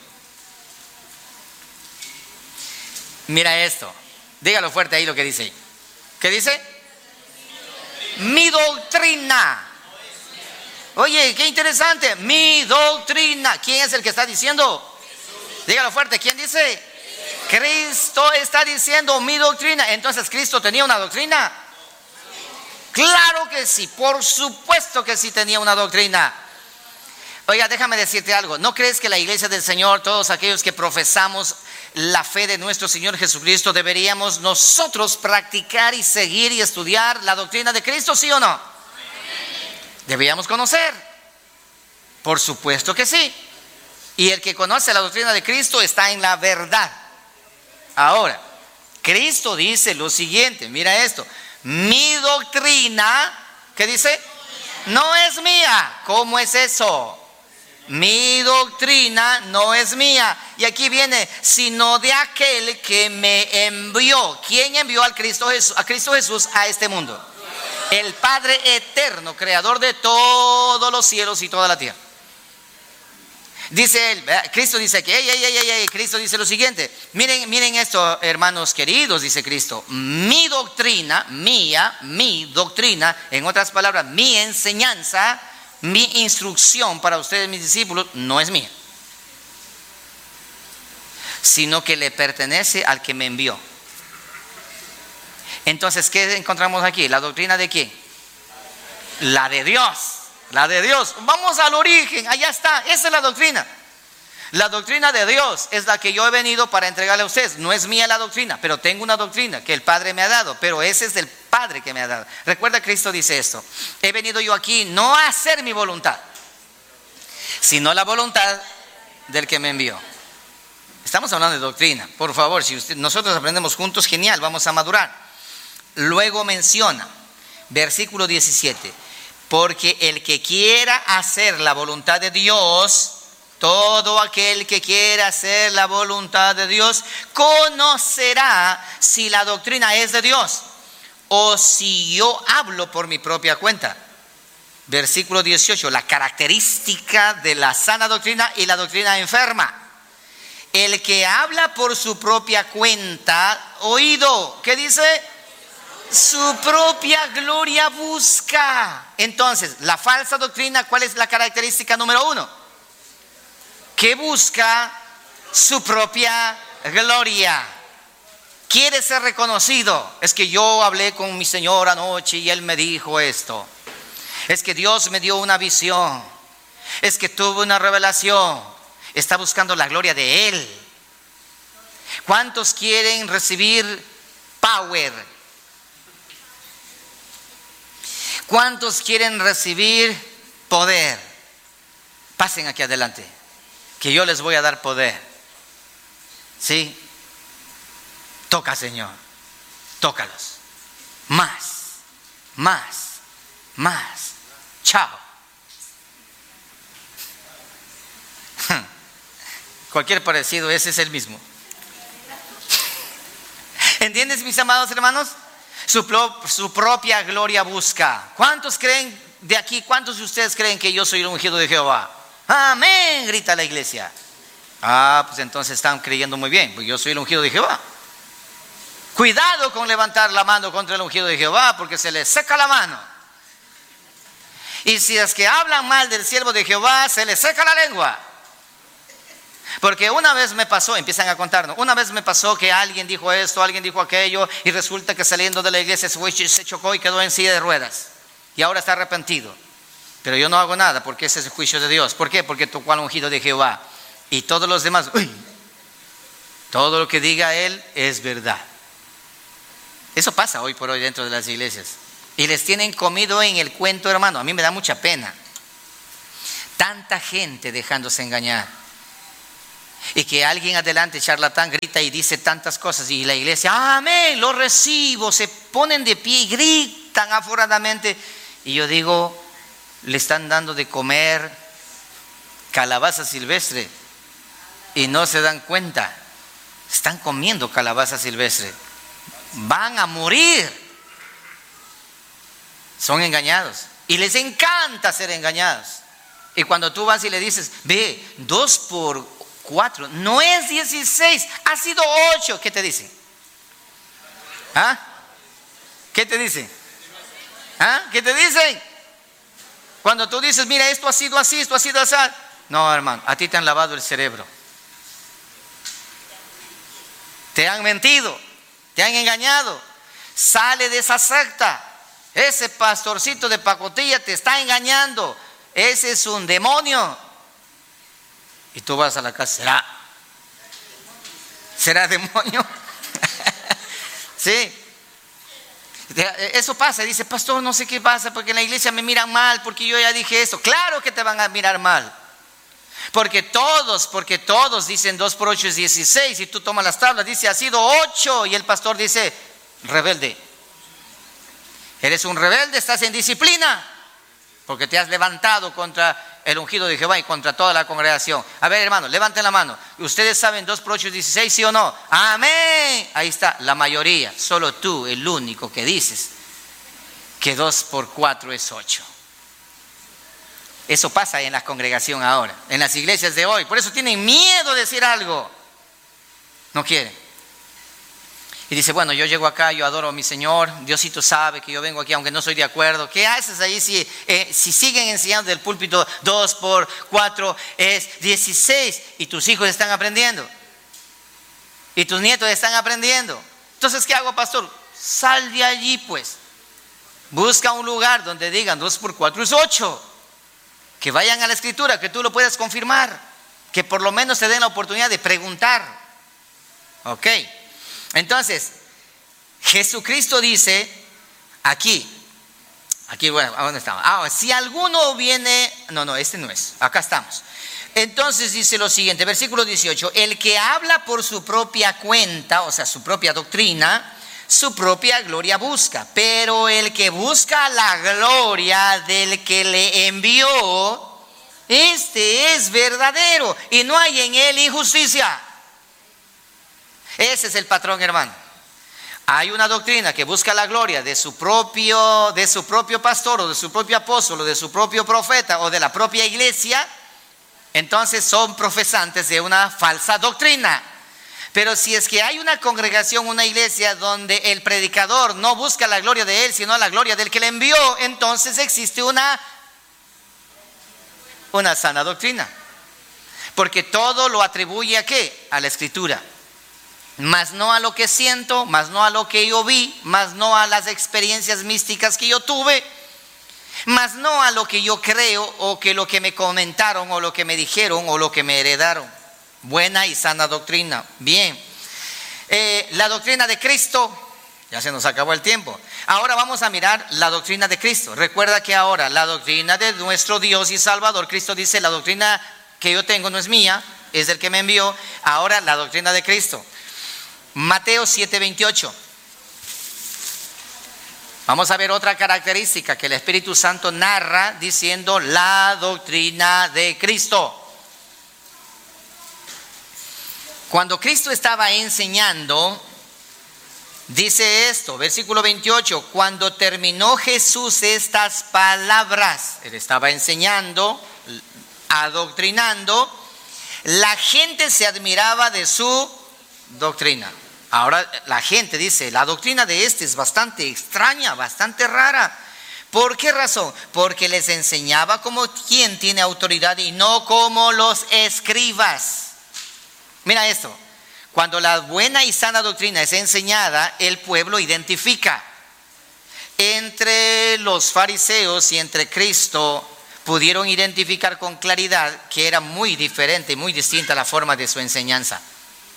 Mira esto. Dígalo fuerte ahí lo que dice. ¿Qué dice? Mi doctrina. Oye, qué interesante. Mi doctrina. ¿Quién es el que está diciendo? Dígalo fuerte. ¿Quién dice? Cristo está diciendo mi doctrina. Entonces, ¿Cristo tenía una doctrina? Claro que sí. Por supuesto que sí tenía una doctrina. Oiga, déjame decirte algo. ¿No crees que la iglesia del Señor, todos aquellos que profesamos la fe de nuestro Señor Jesucristo, deberíamos nosotros practicar y seguir y estudiar la doctrina de Cristo, sí o no? Deberíamos conocer. Por supuesto que sí. Y el que conoce la doctrina de Cristo está en la verdad. Ahora, Cristo dice lo siguiente, mira esto. Mi doctrina, ¿qué dice? No es mía. ¿Cómo es eso? Mi doctrina no es mía. Y aquí viene, sino de aquel que me envió. ¿Quién envió a Cristo Jesús a este mundo? El Padre eterno, creador de todos los cielos y toda la tierra. Dice él, Cristo dice que, Cristo dice lo siguiente. Miren esto, hermanos queridos, dice Cristo. Mi doctrina, mi doctrina, en otras palabras, mi enseñanza, mi instrucción para ustedes, mis discípulos, no es mía, sino que le pertenece al que me envió. Entonces, ¿qué encontramos aquí? ¿La doctrina de quién? La de Dios. La de Dios. Vamos al origen, allá está, esa es la doctrina. La doctrina de Dios es la que yo he venido para entregarle a ustedes. No es mía la doctrina, pero tengo una doctrina que el Padre me ha dado, pero ese es del Padre que me ha dado. Recuerda, Cristo dice esto: he venido yo aquí no a hacer mi voluntad, sino la voluntad del que me envió. Estamos hablando de doctrina. Por favor, si nosotros aprendemos juntos, genial, vamos a madurar. Luego menciona, versículo 17: porque el que quiera hacer la voluntad de Dios, todo aquel que quiera hacer la voluntad de Dios, conocerá si la doctrina es de Dios o si yo hablo por mi propia cuenta. Versículo 18, la característica de la sana doctrina y la doctrina enferma. El que habla por su propia cuenta, oído, ¿qué dice? Su propia gloria busca. Entonces, la falsa doctrina, ¿cuál es la característica número 1? Que busca su propia gloria. Quiere ser reconocido. Es que yo hablé con mi Señor anoche y Él me dijo esto. Es que Dios me dio una visión. Es que tuve una revelación. Está buscando la gloria de Él. ¿Cuántos quieren recibir power? ¿Cuántos quieren recibir poder? Pasen aquí adelante, que yo les voy a dar poder. ¿Sí? Toca, Señor. Tócalos. Más. Chao. Cualquier parecido, ese es el mismo. ¿Entiendes, mis amados hermanos? Su propia gloria busca. ¿Cuántos creen de aquí? ¿Cuántos de ustedes creen que yo soy el ungido de Jehová? Amén, grita la iglesia. Pues entonces están creyendo muy bien, pues yo soy el ungido de Jehová. Cuidado con levantar la mano contra el ungido de Jehová, porque se le seca la mano. Y si es que hablan mal del siervo de Jehová, se le seca la lengua. Porque una vez me pasó, empiezan a contarnos, una vez me pasó que alguien dijo esto, alguien dijo aquello, y resulta que saliendo de la iglesia se chocó y quedó en silla de ruedas. Y ahora está arrepentido. Pero yo no hago nada, porque ese es el juicio de Dios. ¿Por qué? Porque tocó al ungido de Jehová. Y todos los demás, todo lo que diga él es verdad. Eso pasa hoy por hoy dentro de las iglesias. Y les tienen comido en el cuento, hermano. A mí me da mucha pena. Tanta gente dejándose engañar. Y que alguien adelante, charlatán, grita y dice tantas cosas. Y la iglesia, amén, lo recibo. Se ponen de pie y gritan aforadamente. Y yo digo, le están dando de comer calabaza silvestre. Y no se dan cuenta. Están comiendo calabaza silvestre. Van a morir. Son engañados. Y les encanta ser engañados. Y cuando tú vas y le dices, ve, 2 por 4, no es 16, ha sido 8. ¿Qué te dicen? ¿Ah? ¿Qué te dicen? ¿Ah? ¿Qué te dicen? Cuando tú dices, mira, esto ha sido así, esto ha sido así. No, hermano, a ti te han lavado el cerebro. Te han mentido, te han engañado. Sale de esa secta. Ese pastorcito de pacotilla te está engañando. Ese es un demonio. Y tú vas a la casa, ¿será demonio? Sí. Eso pasa, dice, pastor, no sé qué pasa, porque en la iglesia me miran mal, porque yo ya dije esto. Claro que te van a mirar mal. Porque todos dicen 2 por 8 es 16. Y tú tomas las tablas, dice, ha sido 8. Y el pastor dice, rebelde. Eres un rebelde, estás en disciplina. Porque te has levantado contra el ungido de Jehová y contra toda la congregación. A ver, hermano, levanten la mano. ¿Ustedes saben 2 por 8 es 16, sí o no? Amén. Ahí está, la mayoría. Solo tú, el único que dices que 2 por 4 es 8. Eso pasa en la congregación ahora, en las iglesias de hoy. Por eso tienen miedo de decir algo. No quieren. Y dice, bueno, yo llego acá, yo adoro a mi Señor, Diosito sabe que yo vengo aquí aunque no estoy de acuerdo. ¿Qué haces ahí si siguen enseñando del púlpito 2 por 4 es 16 y tus hijos están aprendiendo? Y tus nietos están aprendiendo. Entonces, ¿qué hago, pastor? Sal de allí, pues. Busca un lugar donde digan 2 por 4 es 8. Que vayan a la escritura, que tú lo puedas confirmar. Que por lo menos te den la oportunidad de preguntar. Ok. Entonces, Jesucristo dice aquí, bueno, ¿a dónde estamos? Si alguno viene, no, este no es, acá estamos. Entonces dice lo siguiente, versículo 18, el que habla por su propia cuenta, o sea, su propia doctrina, su propia gloria busca, pero el que busca la gloria del que le envió, este es verdadero y no hay en él injusticia. Ese es el patrón, hermano. Hay una doctrina que busca la gloria de su propio pastor o de su propio apóstol o de su propio profeta o de la propia iglesia. Entonces son profesantes de una falsa doctrina. Pero si es que hay una congregación, una iglesia donde el predicador no busca la gloria de él, sino la gloria del que le envió, entonces existe una sana doctrina. Porque todo lo atribuye ¿a qué? A la escritura. Más no a lo que siento, más no a lo que yo vi, más no a las experiencias místicas que yo tuve, más no a lo que yo creo o que lo que me comentaron o lo que me dijeron o lo que me heredaron. Buena y sana doctrina. Bien. La doctrina de Cristo, ya se nos acabó el tiempo. Ahora vamos a mirar la doctrina de Cristo. Recuerda que ahora la doctrina de nuestro Dios y Salvador, Cristo dice, la doctrina que yo tengo no es mía, es del que me envió. Ahora la doctrina de Cristo. Mateo 7:28. Vamos a ver otra característica que el Espíritu Santo narra diciendo la doctrina de Cristo. Cuando Cristo estaba enseñando, dice esto, versículo 28, cuando terminó Jesús estas palabras, él estaba enseñando, adoctrinando, la gente se admiraba de su doctrina. Ahora la gente dice, la doctrina de este es bastante extraña, bastante rara. ¿Por qué razón? Porque les enseñaba como quien tiene autoridad y no como los escribas. Mira esto, cuando la buena y sana doctrina es enseñada, el pueblo identifica. Entre los fariseos y entre Cristo pudieron identificar con claridad que era muy diferente, muy distinta la forma de su enseñanza.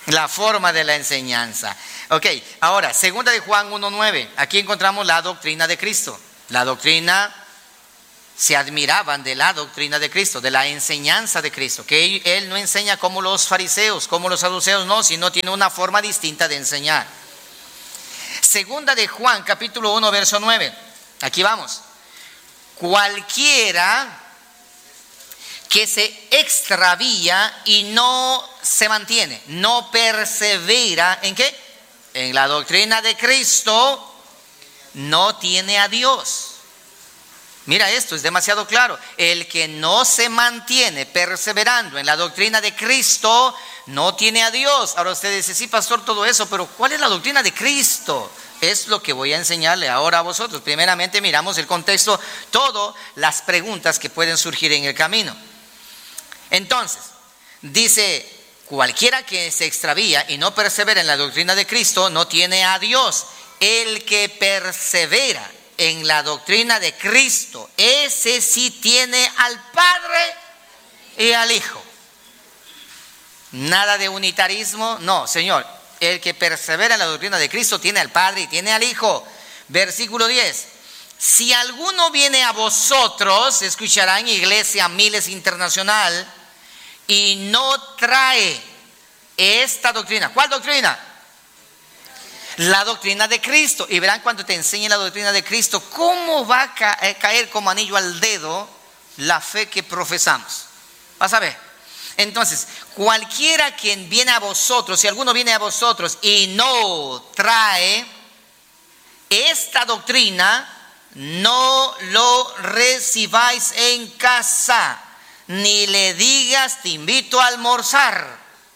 La forma de la enseñanza. Ok, ahora, segunda de Juan 1:9. Aquí encontramos la doctrina de Cristo. La doctrina, se admiraban de la doctrina de Cristo, de la enseñanza de Cristo. Que él no enseña como los fariseos, como los saduceos, no, sino tiene una forma distinta de enseñar. Segunda de Juan, capítulo 1, verso 9. Aquí vamos. Cualquiera que se extravía y no se mantiene, no persevera, ¿en qué? En la doctrina de Cristo, no tiene a Dios. Mira esto, es demasiado claro. El que no se mantiene perseverando en la doctrina de Cristo, no tiene a Dios. Ahora usted dice, sí, pastor, todo eso, pero ¿cuál es la doctrina de Cristo? Es lo que voy a enseñarle ahora a vosotros. Primeramente miramos el contexto, todas las preguntas que pueden surgir en el camino. Entonces, dice, cualquiera que se extravía y no persevera en la doctrina de Cristo, no tiene a Dios. El que persevera en la doctrina de Cristo, ese sí tiene al Padre y al Hijo. Nada de unitarismo, no, Señor. El que persevera en la doctrina de Cristo tiene al Padre y tiene al Hijo. Versículo 10. Si alguno viene a vosotros, escucharán Iglesia Miles Internacional, y no trae esta doctrina. ¿Cuál doctrina? La doctrina de Cristo. Y verán cuando te enseñe la doctrina de Cristo, cómo va a caer como anillo al dedo la fe que profesamos. Vas a ver. Entonces, cualquiera quien viene a vosotros, si alguno viene a vosotros y no trae esta doctrina, no lo recibáis en casa, ni le digas te invito a almorzar,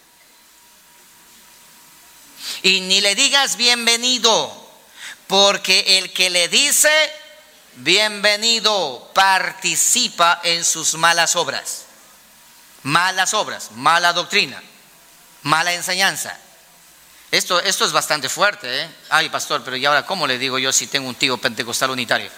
y ni le digas bienvenido, porque el que le dice bienvenido participa en sus malas obras. Malas obras, mala doctrina, mala enseñanza. Esto es bastante fuerte, ¿eh? Ay, pastor, pero ¿y ahora cómo le digo yo si tengo un tío pentecostal unitario?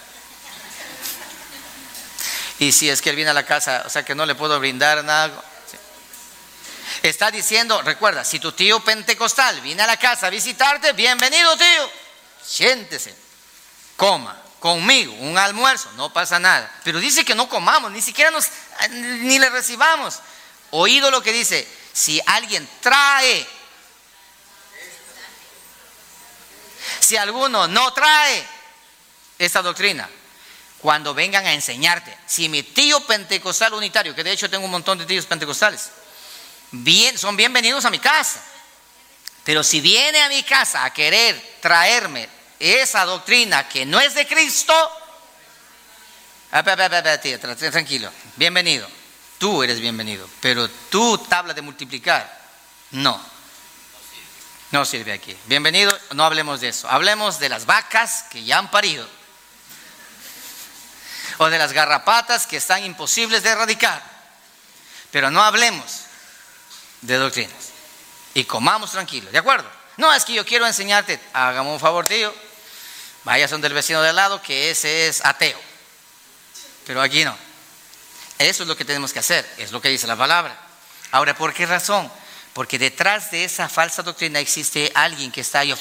Y si es que él viene a la casa, o sea que no le puedo brindar nada. Sí. Está diciendo, recuerda, si tu tío pentecostal viene a la casa a visitarte, bienvenido tío, siéntese, coma conmigo un almuerzo, no pasa nada. Pero dice que no comamos, ni siquiera ni le recibamos. Oído lo que dice, si alguien trae, si alguno no trae esta doctrina, cuando vengan a enseñarte, si mi tío pentecostal unitario, que de hecho tengo un montón de tíos pentecostales, son bienvenidos a mi casa, pero si viene a mi casa a querer traerme esa doctrina que no es de Cristo, tío, tranquilo, bienvenido, tú eres bienvenido, pero tu tabla de multiplicar, no sirve aquí. Bienvenido, no hablemos de eso, hablemos de las vacas que ya han parido, o de las garrapatas que están imposibles de erradicar, pero no hablemos de doctrinas, y comamos tranquilos, ¿de acuerdo? No, es que yo quiero enseñarte, hágame un favor tío, vayas donde el vecino de al lado, que ese es ateo, pero aquí no. Eso es lo que tenemos que hacer, es lo que dice la palabra. Ahora, ¿por qué razón? Porque detrás de esa falsa doctrina existe alguien que está ahí.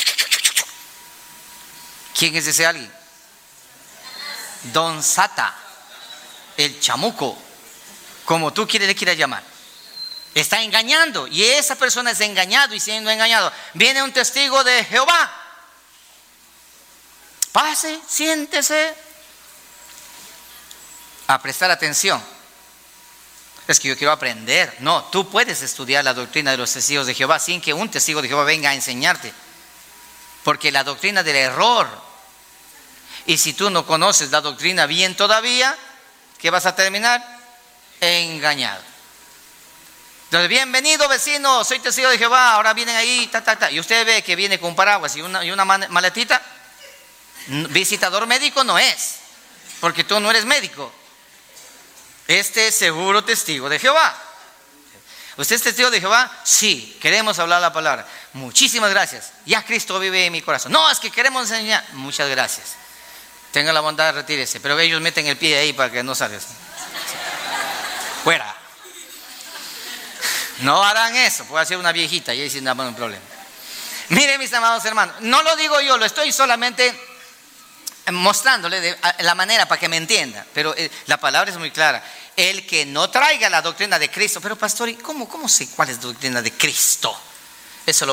¿Quién es ese alguien? Don Sata, el chamuco, como tú le quieras llamar. Está engañando, y esa persona es engañado y siendo engañado. Viene un testigo de Jehová. Pase, siéntese, a prestar atención. Es que yo quiero aprender. No, tú puedes estudiar la doctrina de los testigos de Jehová sin que un testigo de Jehová venga a enseñarte, porque la doctrina del error, y si tú no conoces la doctrina bien todavía, ¿qué vas a terminar? Engañado. Entonces, bienvenido vecino, soy testigo de Jehová, ahora vienen ahí, y usted ve que viene con un paraguas y una maletita. Visitador médico no es, porque tú no eres médico. Este es seguro testigo de Jehová. ¿Usted es testigo de Jehová? Sí, queremos hablar la palabra. Muchísimas gracias. Ya Cristo vive en mi corazón. No, es que queremos enseñar. Muchas gracias. Tenga la bondad, retírese. Pero ellos meten el pie ahí para que no salgas. Fuera. No harán eso, puede ser una viejita y ahí sí no hay problema. Miren, mis amados hermanos, no lo digo yo, lo estoy solamente mostrándole la manera para que me entienda, pero la palabra es muy clara. El que no traiga la doctrina de Cristo, pero pastor, ¿y cómo sé cuál es la doctrina de Cristo? Eso